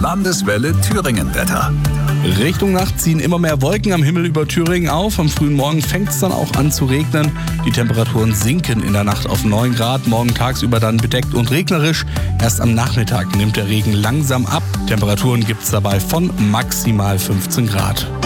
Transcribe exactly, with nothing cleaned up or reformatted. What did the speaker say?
Landeswelle Thüringen-Wetter. Richtung Nacht ziehen immer mehr Wolken am Himmel über Thüringen auf. Am frühen Morgen fängt es dann auch an zu regnen. Die Temperaturen sinken in der Nacht auf neun Grad. Morgen tagsüber dann bedeckt und regnerisch. Erst am Nachmittag nimmt der Regen langsam ab. Temperaturen gibt es dabei von maximal fünfzehn Grad.